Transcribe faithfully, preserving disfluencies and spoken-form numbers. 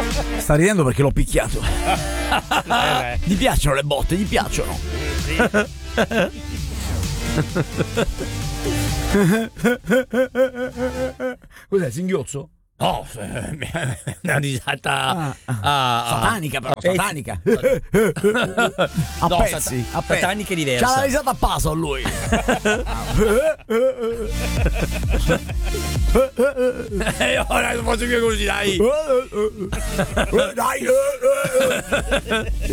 Sta ridendo perché l'ho picchiato. Gli piacciono le botte, gli piacciono. Cos'è, singhiozzo? No, una risata Ah, ah, satanica però, a pezzi. satanica. A No, pezzi, sat- a pezzi. satanica è diversa. C'ha la risata a paso lui. E ora non posso più così, dai. Dai.